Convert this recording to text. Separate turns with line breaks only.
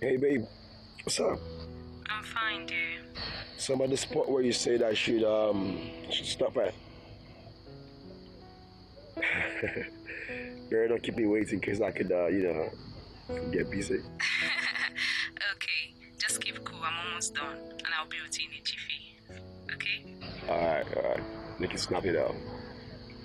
Hey babe, what's up?
I'm fine, dear.
Some of the spot where you said I should stop at. Girl, don't keep me waiting because I could get busy.
Okay, just keep cool. I'm almost done, and I'll be with you in a jiffy. Okay?
Alright. Make it snap it out.